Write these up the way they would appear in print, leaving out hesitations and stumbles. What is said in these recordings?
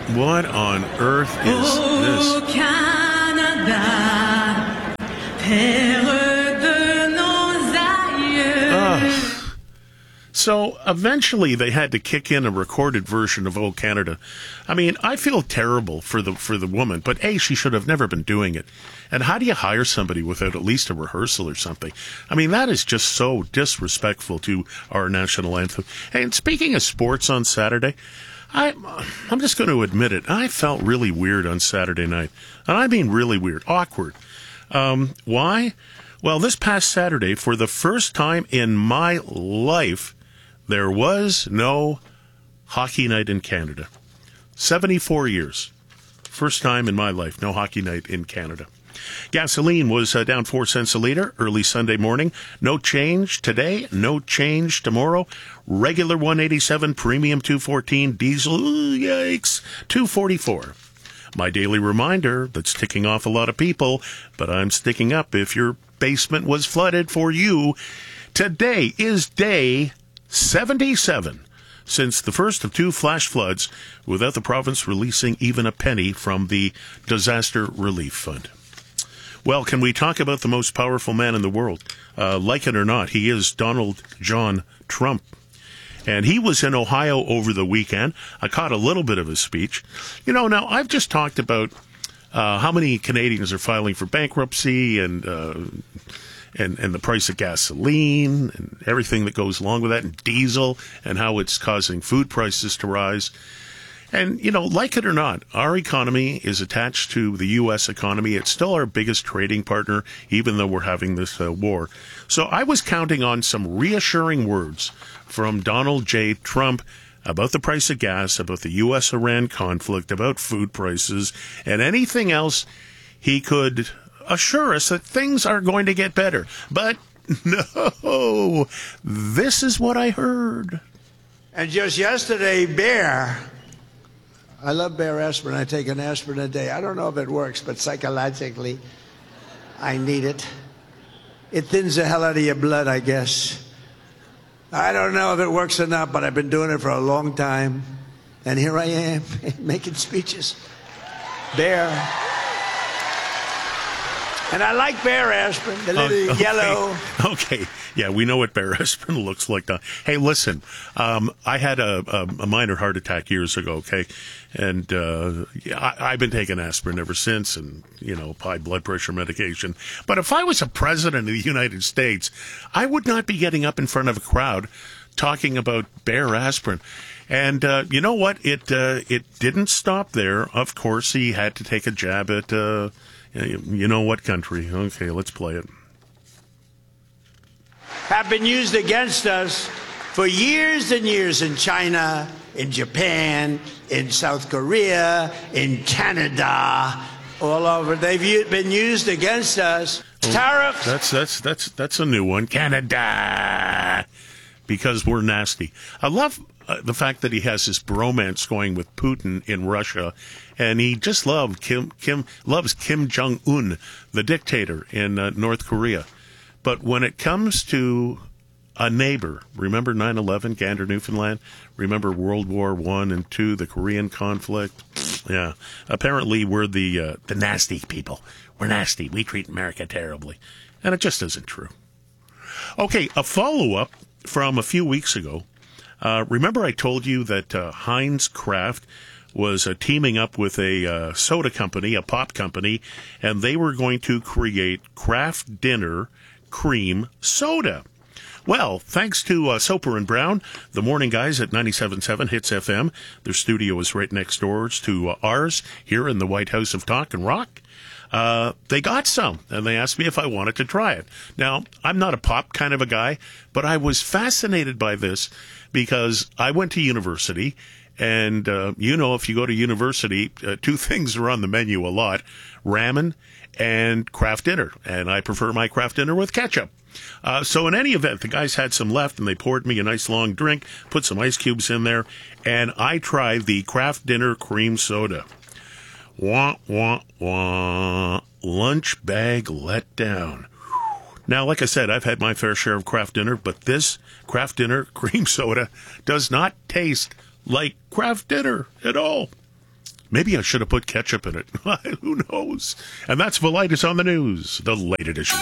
What on earth is this? Canada, terre de nos aïeux. So eventually they had to kick in a recorded version of "Oh Canada." I mean, I feel terrible for the woman, but A, she should have never been doing it. And how do you hire somebody without at least a rehearsal or something? I mean, that is just so disrespectful to our national anthem. Hey, and speaking of sports on Saturday, I'm just going to admit it. I felt really weird on Saturday night. And I mean really weird, awkward. Why? Well, this past Saturday, for the first time in my life, there was no hockey night in Canada. 74 years. First time in my life, no hockey night in Canada. Gasoline was down 4 cents a liter early Sunday morning. No change today, no change tomorrow. Regular 187, premium 214, diesel, yikes, 244. My daily reminder that's ticking off a lot of people, but I'm sticking up if your basement was flooded for you. Today is day 77 since the first of 2 flash floods without the province releasing even a penny from the Disaster Relief Fund. Well, can we talk about the most powerful man in the world? Like it or not, he is Donald John Trump. And he was in Ohio over the weekend. I caught a little bit of his speech. You know, now I've just talked about how many Canadians are filing for bankruptcy and the price of gasoline and everything that goes along with that, and diesel, and how it's causing food prices to rise. And, you know, like it or not, our economy is attached to the U.S. economy. It's still our biggest trading partner, even though we're having this war. So I was counting on some reassuring words from Donald J. Trump about the price of gas, about the U.S.-Iran conflict, about food prices, and anything else he could assure us that things are going to get better. But no, this is what I heard. And just yesterday, I love Bear aspirin. I take an aspirin a day. I don't know if it works, but psychologically, I need it. It thins the hell out of your blood, I guess. I don't know if it works or not, but I've been doing it for a long time. And here I am, making speeches. Bear. And I like Bear aspirin, the little yellow. Okay. Yeah, we know what Bear aspirin looks like. Hey, listen, I had a minor heart attack years ago, okay? And I've been taking aspirin ever since, and, you know, high blood pressure medication. But if I was a president of the United States, I would not be getting up in front of a crowd talking about Bear aspirin. And you know what? It didn't stop there. Of course, he had to take a jab at, you know what country. Okay, let's play it. Have been used against us for years and years in China, in Japan, in South Korea, in Canada, all over. They've been used against us. Tariffs. That's a new one. Canada, because we're nasty. I love the fact that he has this bromance going with Putin in Russia, and he just loves Kim Jong-un, the dictator in North Korea. But when it comes to a neighbor, remember 9/11, Gander, Newfoundland? Remember World War I and II, the Korean conflict? Yeah. Apparently we're the nasty people. We're nasty. We treat America terribly. And it just isn't true. Okay, a follow-up from a few weeks ago. Remember I told you that Heinz Kraft was teaming up with a soda company, a pop company, and they were going to create Kraft Dinner cream soda. Well, thanks to Soper and Brown, the morning guys at 97.7 Hits FM, their studio is right next door to ours here in the White House of Talk and Rock. They got some, and they asked me if I wanted to try it. Now, I'm not a pop kind of a guy, but I was fascinated by this because I went to university, and you know, if you go to university, 2 things are on the menu a lot: ramen and Kraft Dinner, and I prefer my Kraft Dinner with ketchup. So in any event, the guys had some left, and they poured me a nice long drink, put some ice cubes in there, and I tried the Kraft Dinner cream soda. Wah, wah, wah. Lunch bag let down. Now, like I said, I've had my fair share of Kraft Dinner, but this Kraft Dinner cream soda does not taste like Kraft Dinner at all. Maybe I should have put ketchup in it. Who knows? And that's Velitis on the News, the late edition.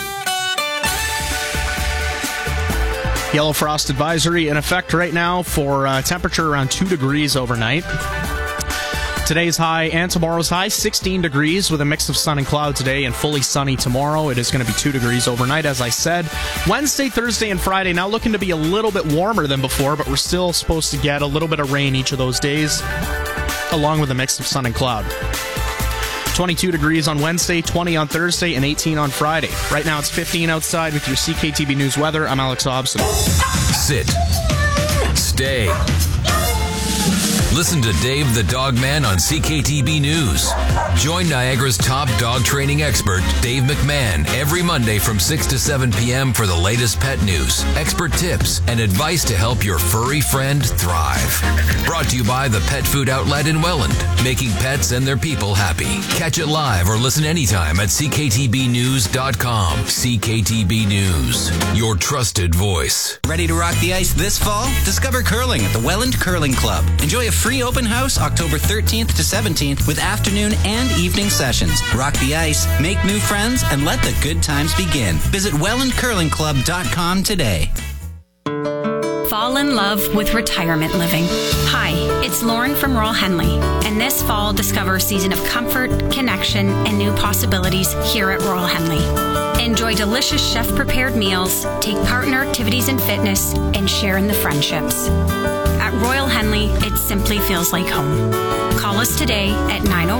Yellow frost advisory in effect right now for temperature around 2 degrees overnight. Today's high and tomorrow's high, 16 degrees with a mix of sun and cloud today and fully sunny tomorrow. It is going to be 2 degrees overnight, as I said. Wednesday, Thursday, and Friday now looking to be a little bit warmer than before, but we're still supposed to get a little bit of rain each of those days, along with a mix of sun and cloud. 22 degrees on Wednesday, 20 on Thursday, and 18 on Friday. Right now it's 15 outside with your CKTB News weather. I'm Alex Hobson. Sit. Stay. Listen to Dave the Dog Man on CKTB News. Join Niagara's top dog training expert, Dave McMahon, every Monday from 6 to 7 p.m. for the latest pet news, expert tips, and advice to help your furry friend thrive. Brought to you by the Pet Food Outlet in Welland, making pets and their people happy. Catch it live or listen anytime at CKTBnews.com. CKTB News, your trusted voice. Ready to rock the ice this fall? Discover curling at the Welland Curling Club. Enjoy a free open house October 13th to 17th with afternoon and evening sessions. Rock the ice, make new friends, and let the good times begin. Visit wellandcurlingclub.com today. Fall in love with retirement living. Hi, it's Lauren from Royal Henley, and this fall discover a season of comfort, connection, and new possibilities here at Royal Henley. Enjoy delicious chef-prepared meals, take part in our activities and fitness, and share in the friendships. At Royal Henley, it simply feels like home. Call us today at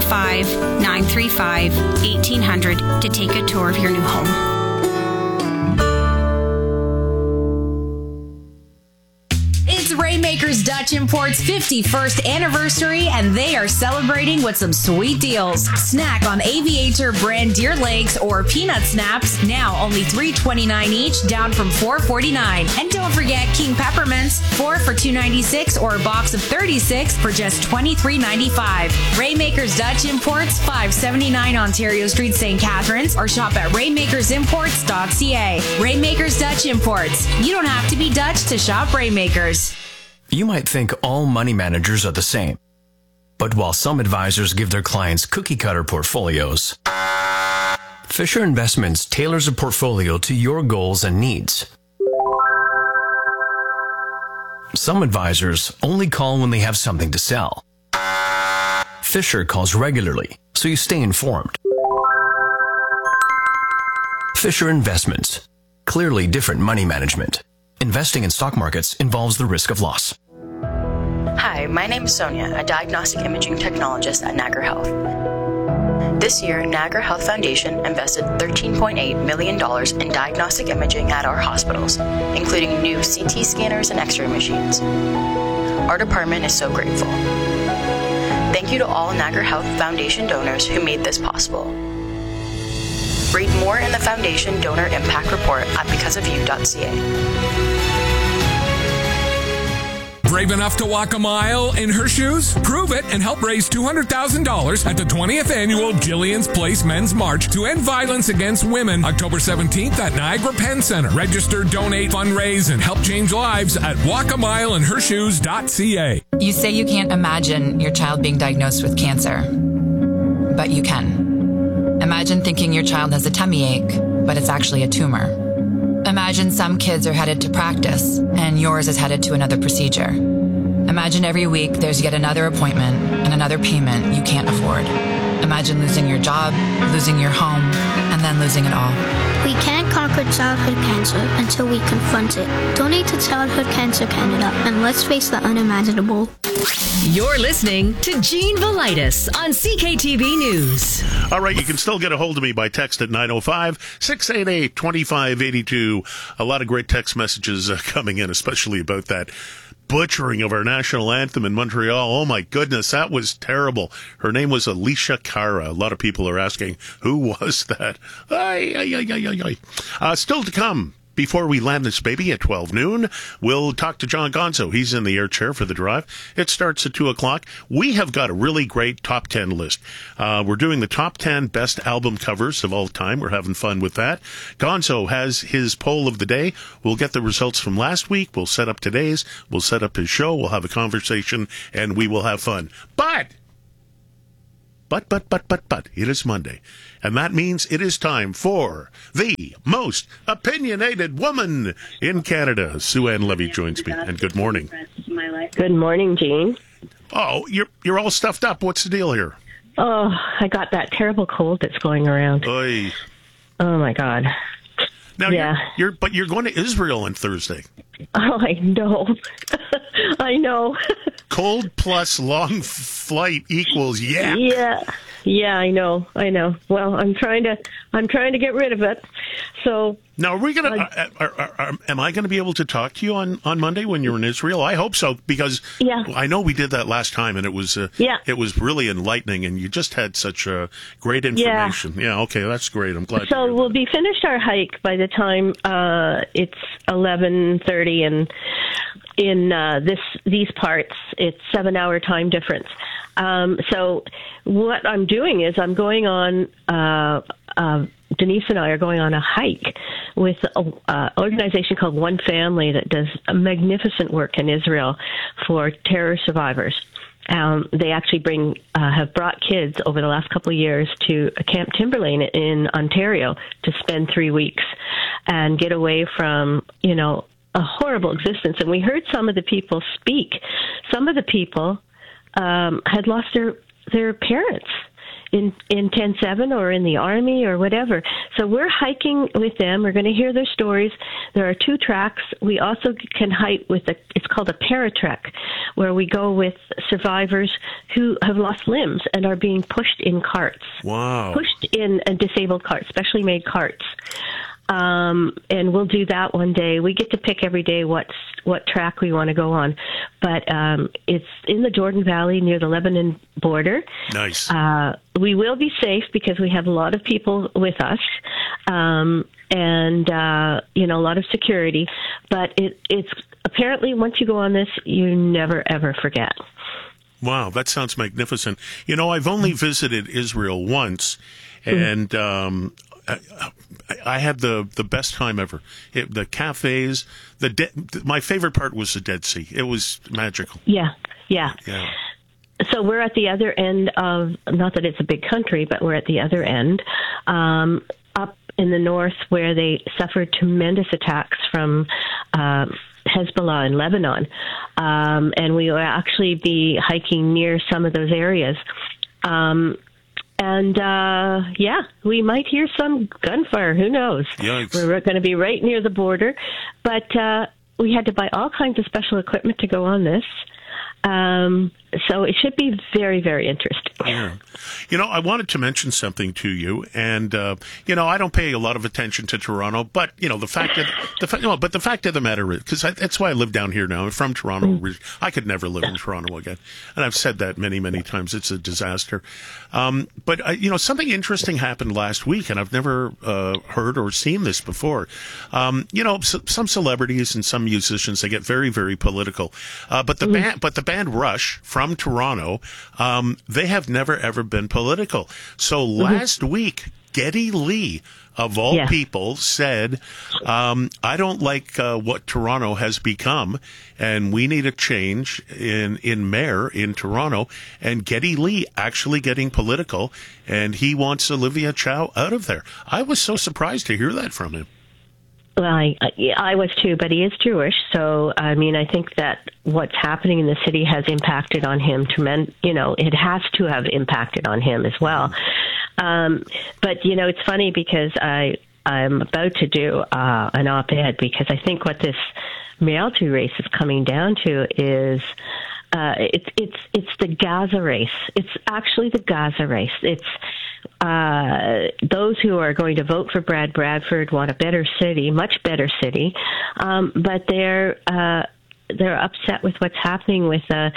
905-935-1800 to take a tour of your new home. It's Rainmakers Dutch Import's 51st anniversary, and they are celebrating with some sweet deals. Snack on Aviator brand deer legs or peanut snaps, now only $3.29 each, down from $4.49. And don't forget King Peppermints, 4 for $2.96 or a box of 36 for just $23.95. Rainmakers Dutch Imports, 579 Ontario Street, St. Catharines, or shop at rainmakersimports.ca. Rainmakers Dutch Imports. You don't have to be Dutch to shop Rainmakers. You might think all money managers are the same. But while some advisors give their clients cookie-cutter portfolios, Fisher Investments tailors a portfolio to your goals and needs. Some advisors only call when they have something to sell. Fisher calls regularly, so you stay informed. Fisher Investments. Clearly different money management. Investing in stock markets involves the risk of loss. Hi, my name is Sonia, a diagnostic imaging technologist at Niagara Health. This year, Niagara Health Foundation invested $13.8 million in diagnostic imaging at our hospitals, including new CT scanners and X-ray machines. Our department is so grateful. Thank you to all Niagara Health Foundation donors who made this possible. Read more in the Foundation Donor Impact Report at becauseofyou.ca. Brave enough to walk a mile in her shoes? Prove it and help raise $200,000 at the 20th Annual Jillian's Place Men's March to end violence against women, October 17th at Niagara Penn Center. Register, donate, fundraise, and help change lives at walkamileinhershoes.ca. You say you can't imagine your child being diagnosed with cancer, but you can. Imagine thinking your child has a tummy ache, but it's actually a tumor. Imagine some kids are headed to practice and yours is headed to another procedure. Imagine every week there's yet another appointment and another payment you can't afford. Imagine losing your job, losing your home, and then losing it all. We can't conquer childhood cancer until we confront it. Donate to Childhood Cancer Canada and let's face the unimaginable. You're listening to Gene Velitis on CKTB News. All right, you can still get a hold of me by text at 905-688-2582. A lot of great text messages coming in, especially about that butchering of our national anthem in Montreal. Oh, my goodness, that was terrible. Her name was Alicia Cara. A lot of people are asking, who was that? Still to come. Before we land this baby at 12 noon, we'll talk to John Gonzo. He's in the air chair for the drive. It starts at 2 o'clock. We have got a really great top 10 list. We're doing the top 10 best album covers of all time. We're having fun with that. Gonzo has his poll of the day. We'll get the results from last week. We'll set up today's. We'll set up his show. We'll have a conversation, and we will have fun. But But, it is Monday. And that means it is time for the most opinionated woman in Canada. Sue Ann Levy joins me, and good morning. Good morning, Gene. Oh, you're all stuffed up. What's the deal here? Oh, I got that terrible cold that's going around. Oy. Oh, my God. Now, yeah. you're going to Israel on Thursday. Oh, I know. I know. Cold plus long flight equals Yeah, I know. Well, I'm trying to get rid of it. So now, are we gonna? Am I going to be able to talk to you on Monday when you're in Israel? I hope so, because I know we did that last time, and it was really enlightening, and you just had such great information. Yeah, okay, that's great. I'm glad. So we'll be finished our hike by the time it's 11:30, and in these parts, it's 7-hour time difference. So what I'm doing is I'm going on. Denise and I are going on a hike with an organization called One Family that does magnificent work in Israel for terror survivors. They actually have brought kids over the last couple of years to Camp Timberlane in Ontario to spend 3 weeks and get away from, a horrible existence. And we heard some of the people speak. Some of the people had lost their parents in 10-7 or in the army or whatever. So we're hiking with them. We're going to hear their stories. There are 2 tracks. We also can hike with it's called a paratrek, where we go with survivors who have lost limbs and are being pushed in carts. Wow. Pushed in a disabled cart, specially made carts. And we'll do that one day. We get to pick every day what track we want to go on. But it's in the Jordan Valley near the Lebanon border. Nice. We will be safe because we have a lot of people with us, and a lot of security. But it's apparently, once you go on this, you never, ever forget. Wow, that sounds magnificent. I've only visited Israel once, and I had the best time ever. The cafes, my favorite part was the Dead Sea. It was magical. Yeah. Yeah. So we're at the other end of, not that it's a big country, but we're at the other end, up in the north where they suffered tremendous attacks from Hezbollah in Lebanon. And we will actually be hiking near some of those areas. We might hear some gunfire. Who knows? Yikes. We're going to be right near the border. But we had to buy all kinds of special equipment to go on this. So it should be very, very interesting. Yeah. I wanted to mention something to you, and I don't pay a lot of attention to Toronto, but the fact of the matter is, because that's why I live down here now. I'm from Toronto. I could never live in Toronto again, and I've said that many, many times. It's a disaster. But something interesting happened last week, and I've never heard or seen this before. Some celebrities and some musicians, they get very, very political. But the band Rush from Toronto, they have never ever been political. So last week, Geddy Lee, of all people, said, I don't like what Toronto has become, and we need a change in mayor in Toronto. And Geddy Lee actually getting political, and he wants Olivia Chow out of there. I was so surprised to hear that from him. Well, I was too, but he is Jewish, so I think that what's happening in the city has impacted on him. It has to have impacted on him as well. But it's funny because I'm about to do an op-ed, because I think what this Rialto race is coming down to is it's the Gaza race. It's actually the Gaza race. It's those who are going to vote for Brad Bradford want a better city, much better city, but they're upset with what's happening with the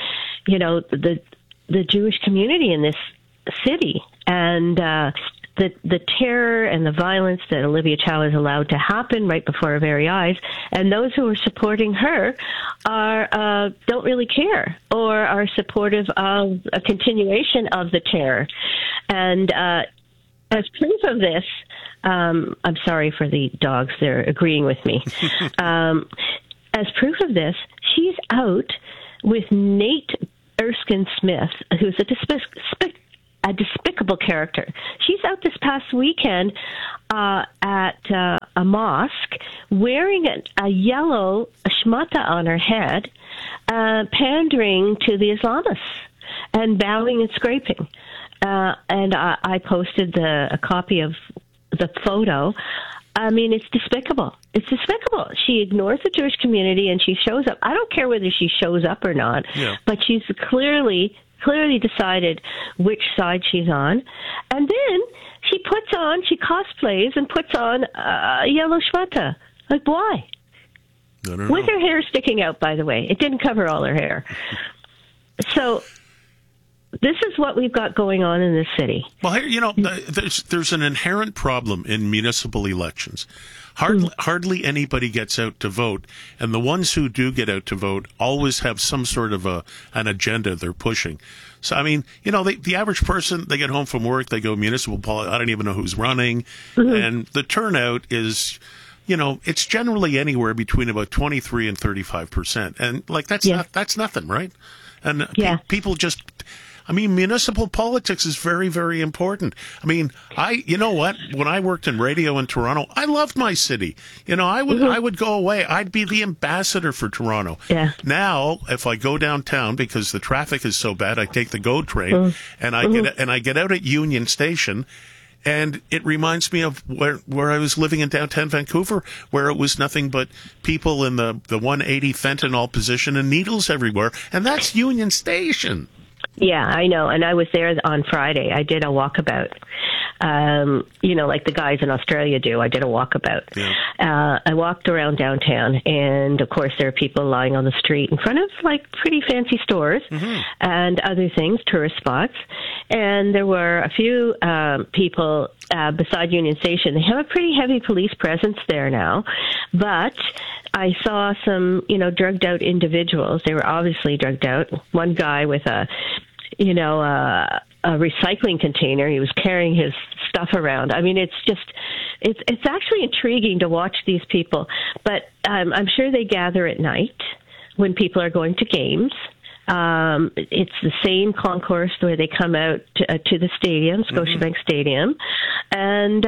Jewish community in this city, and the terror and the violence that Olivia Chow has allowed to happen right before our very eyes, and those who are supporting her don't really care or are supportive of a continuation of the terror. And as proof of this, I'm sorry for the dogs, they're agreeing with me. As proof of this, she's out with Nate Erskine Smith, who's a despicable character. She's out this past weekend at a mosque wearing a yellow shmata on her head, pandering to the Islamists and bowing and scraping. And I posted a copy of the photo. I mean, it's despicable. It's despicable. She ignores the Jewish community and she shows up. I don't care whether she shows up or not, but she's clearly decided which side she's on. And then she cosplays and puts on a yellow shmata. Like, why? I don't know. With her hair sticking out, by the way. It didn't cover all her hair. So this is what we've got going on in this city. Well, here, there's an inherent problem in municipal elections. Hardly anybody gets out to vote, and the ones who do get out to vote always have some sort of an agenda they're pushing. So, I mean, the average person, they get home from work, they go municipal politics, I don't even know who's running, and the turnout is, it's generally anywhere between about 23 and 35%, and that's nothing, right? And people just. I mean, municipal politics is very, very important. I mean, you know what? When I worked in radio in Toronto, I loved my city. I would go away. I'd be the ambassador for Toronto. Yeah. Now, if I go downtown because the traffic is so bad, I take the GO train and I get out at Union Station. And it reminds me of where I was living in downtown Vancouver, where it was nothing but people in the 180 fentanyl position and needles everywhere. And that's Union Station. Yeah, I know. And I was there on Friday. I did a walkabout. Like the guys in Australia do. I did a walkabout. Yeah. I walked around downtown, and of course there are people lying on the street in front of pretty fancy stores and other things, tourist spots. And there were a few people beside Union Station. They have a pretty heavy police presence there now, but I saw some, drugged out individuals. They were obviously drugged out. One guy with a recycling container. He was carrying his stuff around. I mean, it's actually intriguing to watch these people. But I'm sure they gather at night when people are going to games. It's the same concourse where they come out to the stadium, Scotiabank Stadium. And,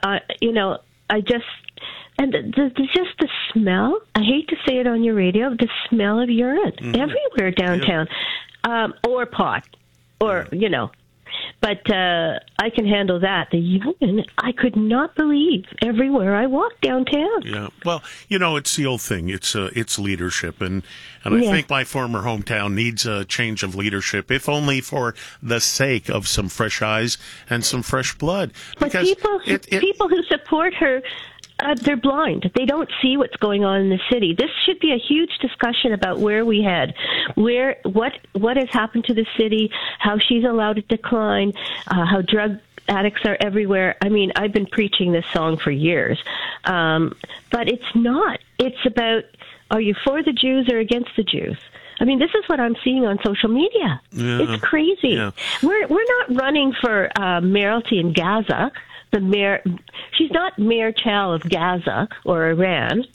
just the smell, I hate to say it on your radio, the smell of urine everywhere downtown, or pot, or, but I can handle that. The urine, I could not believe everywhere I walked downtown. Yeah, well, it's the old thing. It's leadership, and I think my former hometown needs a change of leadership, if only for the sake of some fresh eyes and some fresh blood. But people who support her, they're blind. They don't see what's going on in the city. This should be a huge discussion about where we head, what has happened to the city, how she's allowed it to decline, how drug addicts are everywhere. I mean, I've been preaching this song for years, but it's not. It's about, are you for the Jews or against the Jews? I mean, this is what I'm seeing on social media. Yeah. It's crazy. Yeah. We're not running for mayoralty in Gaza. She's not Mayor Chal of Gaza or Iran.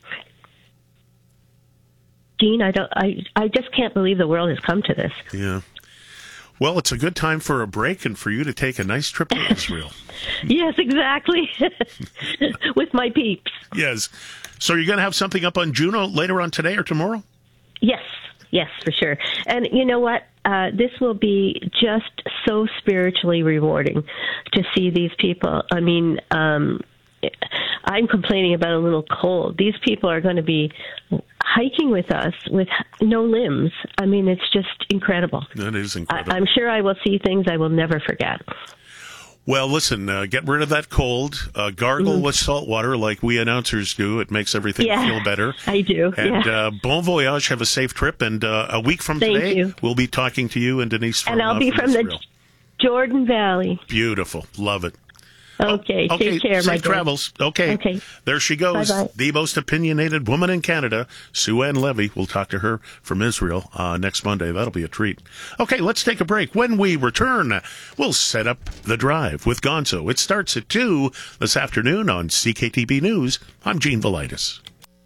Gene, I just can't believe the world has come to this. Yeah. Well, it's a good time for a break and for you to take a nice trip to Israel. Yes, exactly. With my peeps. Yes. So you're going to have something up on Juno later on today or tomorrow? Yes, for sure. And you know what? This will be just so spiritually rewarding to see these people. I mean, I'm complaining about a little cold. These people are going to be hiking with us with no limbs. I mean, it's just incredible. That is incredible. I'm sure I will see things I will never forget. Well, listen, get rid of that cold. Gargle with salt water like we announcers do. It makes everything feel better. I do. And bon voyage. Have a safe trip. And a week from today, we'll be talking to you and Denise from And I'll be from the Jordan Valley. Beautiful. Love it. Okay, take care, my Safe travels. Okay. There she goes. Bye-bye. The most opinionated woman in Canada, Sue-Ann Levy. We'll talk to her from Israel next Monday. That'll be a treat. Okay, let's take a break. When we return, we'll set up the drive with Gonzo. It starts at 2 this afternoon on CKTB News. I'm Gene Velitis.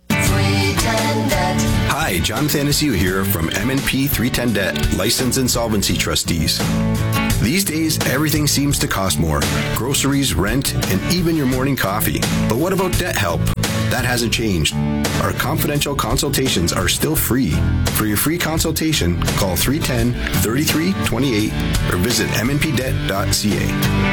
Hi, John Thanasiu here from M&P 310 Debt, Licensed Insolvency Trustees. These days, everything seems to cost more. Groceries, rent, and even your morning coffee. But what about debt help? That hasn't changed. Our confidential consultations are still free. For your free consultation, call 310-3328 or visit mnpdebt.ca.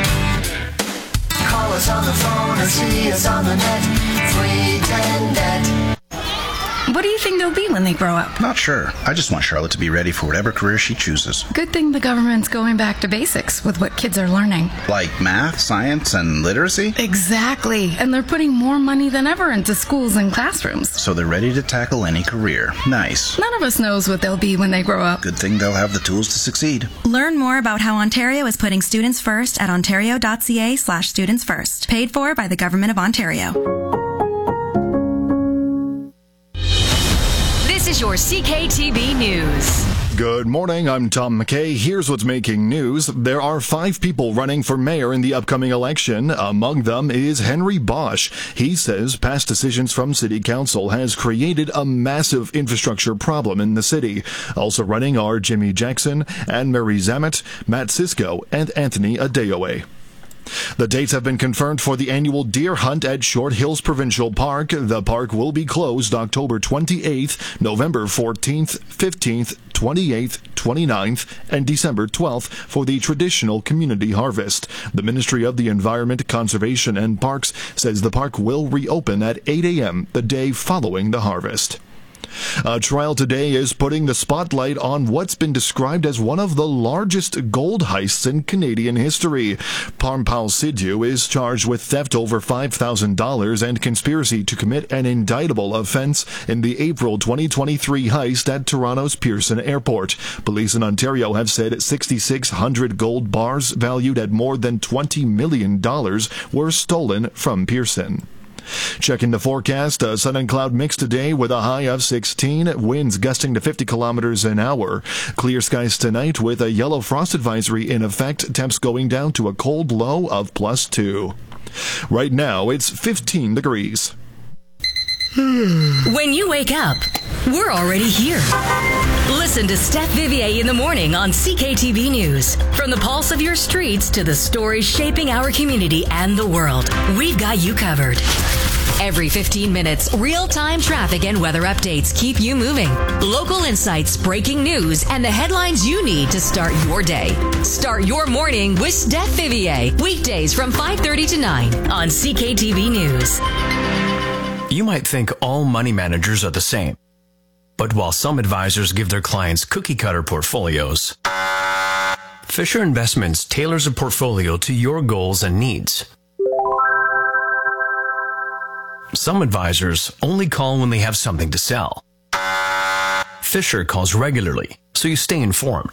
Call us on the phone or see us on the net. 310-NET. What do you think they'll be when they grow up? Not sure. I just want Charlotte to be ready for whatever career she chooses. Good thing the government's going back to basics with what kids are learning. Like math, science, and literacy? Exactly. And they're putting more money than ever into schools and classrooms. So they're ready to tackle any career. Nice. None of us knows what they'll be when they grow up. Good thing they'll have the tools to succeed. Learn more about how Ontario is putting students first at ontario.ca/students first. Paid for by the Government of Ontario. This is your CKTB News. Good morning, I'm Tom McKay. Here's what's making news. There are 5 people running for mayor in the upcoming election. Among them is Henry Bosch. He says past decisions from City Council has created a massive infrastructure problem in the city. Also running are Jimmy Jackson, Anne-Marie Zamet, Matt Sisko, and Anthony Adeoye. The dates have been confirmed for the annual deer hunt at Short Hills Provincial Park. The park will be closed October 28th, November 14th, 15th, 28th, 29th, and December 12th for the traditional community harvest. The Ministry of the Environment, Conservation and Parks says the park will reopen at 8 a.m. the day following the harvest. A trial today is putting the spotlight on what's been described as one of the largest gold heists in Canadian history. Parmpal Sidhu is charged with theft over $5,000 and conspiracy to commit an indictable offense in the April 2023 heist at Toronto's Pearson Airport. Police in Ontario have said 6,600 gold bars valued at more than $20 million were stolen from Pearson. Checking the forecast, a sun and cloud mix today with a high of 16, winds gusting to 50 kilometers an hour. Clear skies tonight with a yellow frost advisory in effect, temps going down to a cold low of +2. Right now, it's 15 degrees. When you wake up, we're already here. Listen to Steph Vivier in the morning on CKTB News. From the pulse of your streets to the stories shaping our community and the world, we've got you covered. Every 15 minutes, real-time traffic and weather updates keep you moving. Local insights, breaking news, and the headlines you need to start your day. Start your morning with Steph Vivier. Weekdays from 5:30 to 9 on CKTB News. You might think all money managers are the same. But while some advisors give their clients cookie-cutter portfolios, Fisher Investments tailors a portfolio to your goals and needs. Some advisors only call when they have something to sell. Fisher calls regularly, so you stay informed.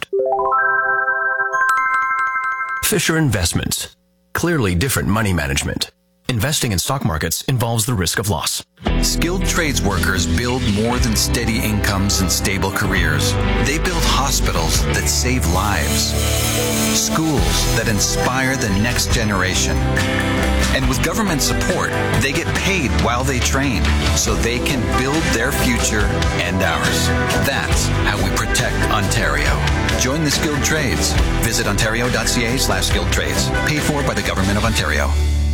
Fisher Investments. Clearly different money management. Investing in stock markets involves the risk of loss. Skilled trades workers build more than steady incomes and stable careers. They build hospitals that save lives, schools that inspire the next generation. And with government support, they get paid while they train so they can build their future and ours. That's how we protect Ontario. Join the skilled trades. Visit ontario.ca/skilled trades. Paid for by the Government of Ontario.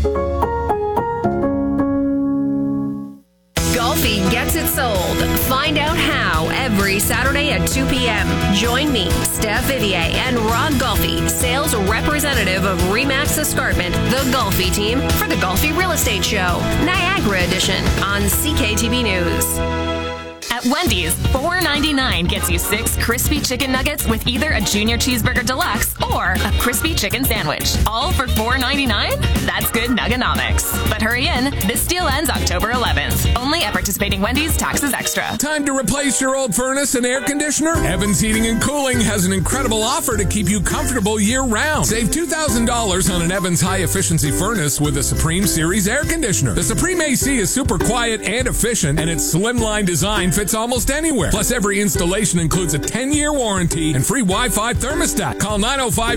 Golfi gets it sold. Find out how every Saturday at 2 p.m. Join me, Steph Vivier, and Rod Golfi, sales representative of Remax Escarpment, the Golfi team, for the Golfi Real Estate Show, Niagara Edition, on CKTB News. At Wendy's, $4.99 gets you 6 crispy chicken nuggets with either a junior cheeseburger deluxe or a crispy chicken sandwich. All for $4.99? That's good nuggonomics. But hurry in, this deal ends October 11th. Only at participating Wendy's, taxes extra. Time to replace your old furnace and air conditioner? Evans Heating and Cooling has an incredible offer to keep you comfortable year-round. Save $2,000 on an Evans high-efficiency furnace with a Supreme Series air conditioner. The Supreme AC is super quiet and efficient, and its slimline design fits almost anywhere. Plus, every installation includes a 10-year warranty and free Wi-Fi thermostat. Call 905